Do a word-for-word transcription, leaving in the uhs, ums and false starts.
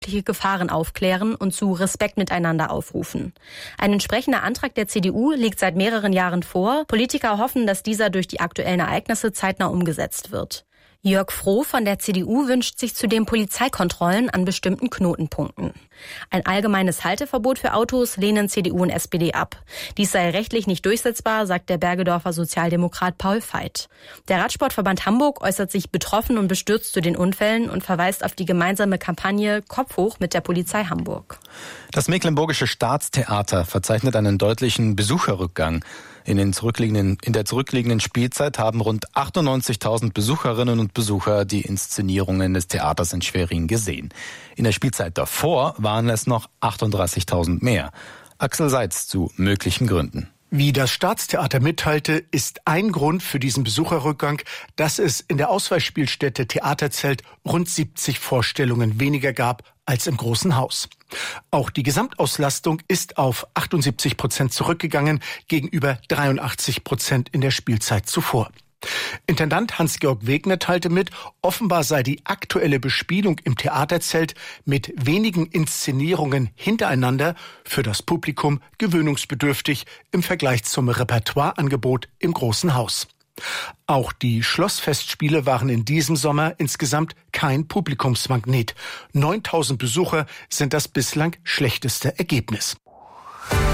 Gefahren aufklären und zu Respekt miteinander aufrufen. Ein entsprechender Antrag der C D U liegt seit mehreren Jahren vor. Politiker hoffen, dass dieser durch die aktuellen Ereignisse zeitnah umgesetzt wird. Jörg Froh von der C D U wünscht sich zudem Polizeikontrollen an bestimmten Knotenpunkten. Ein allgemeines Halteverbot für Autos lehnen C D U und S P D ab. Dies sei rechtlich nicht durchsetzbar, sagt der Bergedorfer Sozialdemokrat Paul Veit. Der Radsportverband Hamburg äußert sich betroffen und bestürzt zu den Unfällen und verweist auf die gemeinsame Kampagne Kopf hoch mit der Polizei Hamburg. Das Mecklenburgische Staatstheater verzeichnet einen deutlichen Besucherrückgang. In, den zurückliegenden, in der zurückliegenden Spielzeit haben rund achtundneunzigtausend Besucherinnen und Besucher die Inszenierungen des Theaters in Schwerin gesehen. In der Spielzeit davor waren es noch achtunddreißigtausend mehr. Axel Seitz zu möglichen Gründen. Wie das Staatstheater mitteilte, ist ein Grund für diesen Besucherrückgang, dass es in der Ausweichspielstätte Theaterzelt rund siebzig Vorstellungen weniger gab als im Großen Haus. Auch die Gesamtauslastung ist auf achtundsiebzig Prozent zurückgegangen, gegenüber dreiundachtzig Prozent in der Spielzeit zuvor. Intendant Hans-Georg Wegner teilte mit, offenbar sei die aktuelle Bespielung im Theaterzelt mit wenigen Inszenierungen hintereinander für das Publikum gewöhnungsbedürftig im Vergleich zum Repertoireangebot im Großen Haus. Auch die Schlossfestspiele waren in diesem Sommer insgesamt kein Publikumsmagnet. neuntausend Besucher sind das bislang schlechteste Ergebnis.